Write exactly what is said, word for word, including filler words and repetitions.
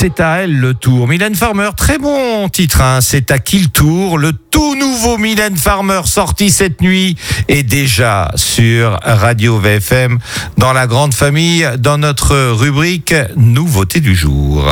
C'est à elle le tour. Mylène Farmer, très bon titre, hein. C'est à qui le tour? Le tout nouveau Mylène Farmer sorti cette nuit est déjà sur Radio V F M dans la grande famille, dans notre rubrique Nouveauté du jour.